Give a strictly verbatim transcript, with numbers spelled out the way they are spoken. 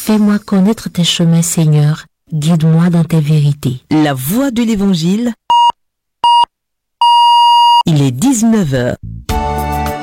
Fais-moi connaître tes chemins, Seigneur. Guide-moi dans tes vérités. La voix de l'Évangile. Il est dix-neuf heures.